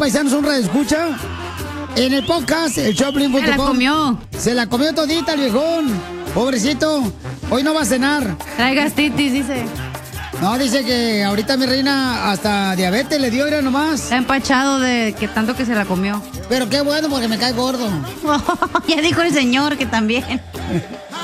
paisanos, un radioescucha. En el podcast, el Choplin.com. Se la comió. Se la comió todita el viejón. Pobrecito. Hoy no va a cenar. Trae gastritis, dice. No, dice que ahorita mi reina hasta diabetes le dio, era nomás. Está empachado de que tanto que se la comió. Pero qué bueno porque me cae gordo. Ya dijo el señor que también.